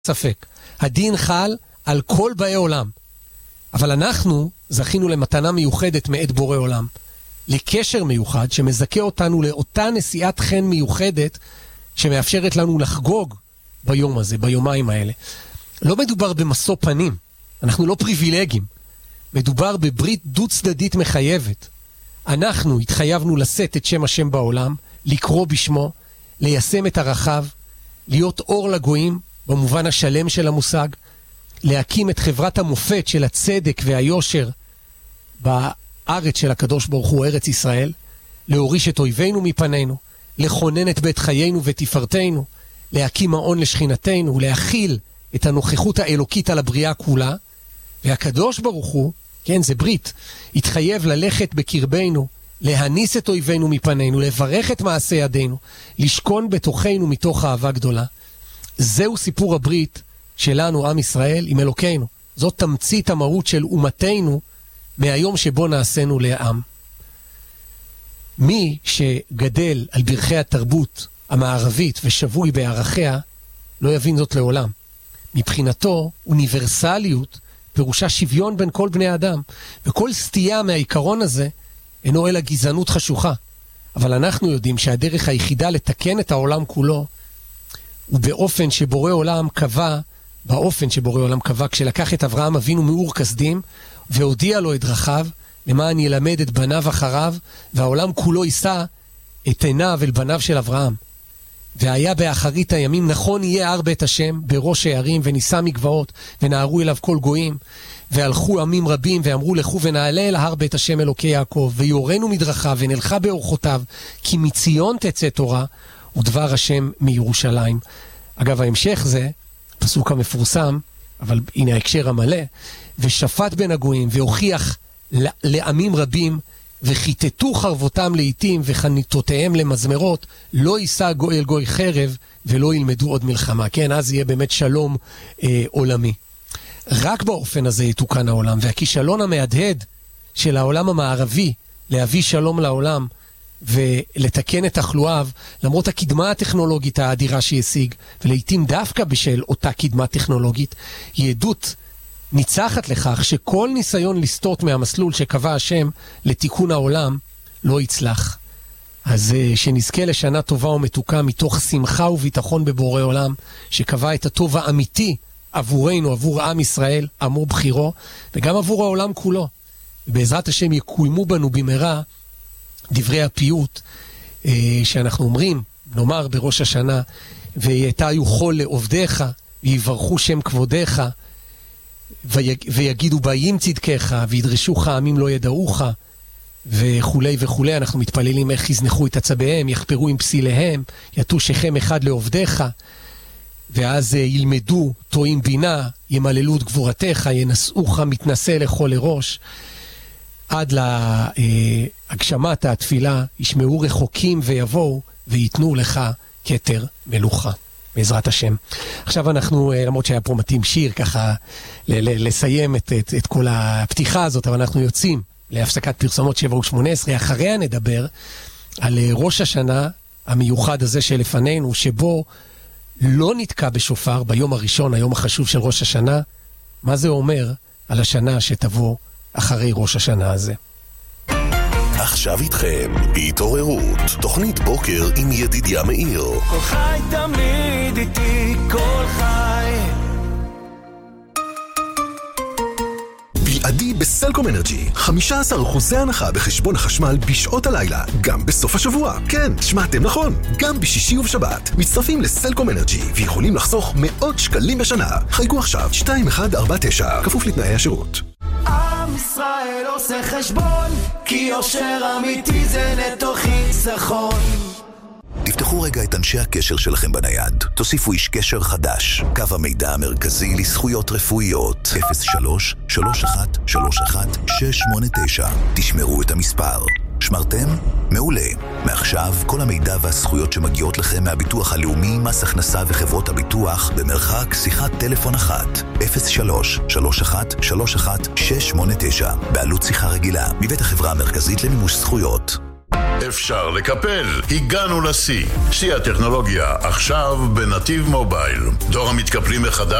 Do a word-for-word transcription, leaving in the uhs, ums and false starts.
ספק. הדין חל על כל באי עולם. אבל אנחנו זכינו למתנה מיוחדת מאת בורא עולם. לקשר מיוחד שמזכה אותנו לאותה נשיאת חן מיוחדת שמאפשרת לנו לחגוג ביום הזה, ביומיים האלה. לא מדובר במסע פנים. אנחנו לא פריבילגים. מדובר בברית דו צדדית מחייבת. אנחנו התחייבנו לשאת את שם השם בעולם, לקרוא בשמו, ליישם את הרחב, להיות אור לגויים במובן השלם של המושג, להקים את חברת המופת של הצדק והיושר בארץ של הקדוש ברוך הוא, ארץ ישראל, להוריש את אויבינו מפנינו, לכונן את בית חיינו ותפארתנו, להקים מעון לשכינתנו, להכיל את הנוכחות האלוקית על הבריאה כולה, והקדוש ברוך הוא, כן, זה ברית, התחייב ללכת בקרבנו, להניס את אויבינו מפנינו, לברך את מעשה ידינו, לשכון בתוכנו מתוך אהבה גדולה. זהו סיפור הברית שלנו, עם ישראל, עם אלוקינו. זאת תמצית המהות של אומתנו מהיום שבו נעשינו לעם. מי שגדל על ברכי התרבות המערבית ושבוי בערכיה, לא יבין זאת לעולם. מבחינתו, אוניברסליות פירושה שוויון בין כל בני אדם, וכל סטייה מהעיקרון הזה אינו אלא גזענות חשוכה. אבל אנחנו יודעים שהדרך היחידה לתקן את העולם כולו הוא באופן שבורא עולם קבע, באופן שבורא עולם קבע כשלקח את אברהם אבינו מאור כסדים והודיע לו את דרכיו למען ילמד את בניו אחריו, והעולם כולו יישא את עיניו אל בניו של אברהם. והיה באחרית הימים נכון יהיה הר בית השם בראש הערים, ונישא מגבעות ונערו אליו כל גויים, והלכו עמים רבים ואמרו לכו ונעלה אל הר בית השם אלוקי יעקב, ויורנו מדרכיו ונלכה באורחותיו, כי מציון תצא תורה ודבר השם מירושלים. אגב, ההמשך זה פסוק המפורסם, אבל הנה ההקשר המלא, ושפט בין הגויים והוכיח לעמים רבים, וחיטטו חרבותם לעתים וחניתותיהם למזמרות, לא יישא גוי אל גוי חרב ולא ילמדו עוד מלחמה. כן, אז יהיה באמת שלום אה, עולמי. רק באופן הזה יתוקן העולם, והכישלון המהדהד של העולם המערבי להביא שלום לעולם ולתקן את תחלואיו, למרות הקדמה הטכנולוגית האדירה שישיג, ולעיתים דווקא בשל אותה קדמה טכנולוגית, היא עדות ניצחת לכך שכל ניסיון לסטות מהמסלול שקבע השם לתיקון העולם לא יצלח. אז שנזכה לשנה טובה ומתוקה מתוך שמחה וביטחון בבורא עולם, שקבע את הטוב האמיתי עבורנו, עבור עם ישראל, עמו בחירו, וגם עבור העולם כולו. ובעזרת השם יקוימו בנו במהרה דברי הפיוט שאנחנו אומרים, נאמר בראש השנה, ויתה יוכל לעובדיך ויברכו שם כבודיך, ויגידו באים צדקך, וידרשוך עמים לא ידעוך, וכולי וכולי. אנחנו מתפללים איך יזנחו את עצביהם, יחפרו עם פסיליהם, יטו שכם אחד לעובדיך, ואז ילמדו טועים בינה, ימללו את גבורתך, ינסעוך מתנשא לכל לראש, עד להגשמת התפילה, ישמעו רחוקים ויבואו, ויתנו לך כתר מלוכה. בעזרת השם. עכשיו אנחנו, למרות שהיה פה מתאים שיר, ככה לסיים את, את, את כל הפתיחה הזאת, אבל אנחנו יוצאים להפסקת פרסומות שבע ושמונה עשרה, אחריה נדבר על ראש השנה המיוחד הזה שלפנינו, שבו לא נתקע בשופר ביום הראשון, היום החשוב של ראש השנה. מה זה אומר על השנה שתבוא אחרי ראש השנה הזה? עכשיו איתכם בהתעוררות, תוכנית בוקר עם ידידיה מאיר. כל חי תמיד איתי, כל חי. בלעדי בסלקום אנרג'י, חמישה עשר אחוז הנחה בחשבון החשמל בשעות הלילה, גם בסוף השבוע. כן, שמעתם נכון, גם בשישי ובשבת. מצטרפים לסלקום אנרג'י ויכולים לחסוך מאות שקלים בשנה. חייגו עכשיו שתיים אחת ארבע תשע, כפוף לתנאי השירות. עם ישראל עושה חשבון, כי יושר אמיתי זה נטו חיסכון. תפתחו רגע את אנשי הקשר שלכם בנייד. תוסיפו איש קשר חדש. קו המידע המרכזי לזכויות רפואיות. אפס שלוש שלוש אחת שלוש אחת שש שמונה תשע. תשמרו את המספר. שמרתם? מעולה. מעכשיו כל המידע והזכויות שמגיעות לכם מהביטוח הלאומי, מס הכנסה וחברות הביטוח במרחק שיחת טלפון אחת. אפס שלוש שלוש אחת שלוש אחת שש שמונה תשע. בעלות שיחה רגילה מבית החברה המרכזית למימוש זכויות. אפשר לקפל. הגענו לשיא. שיא הטכנולוגיה, עכשיו בנתיב מובייל. דור המתקפלים מחדש